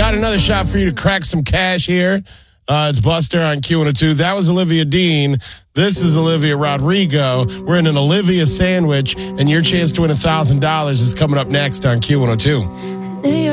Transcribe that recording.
Got another shot for you to crack some cash here. It's Buster on Q102. That was Olivia Dean. This is Olivia Rodrigo. We're in an Olivia sandwich, and your chance to win $1,000 is coming up next on Q102.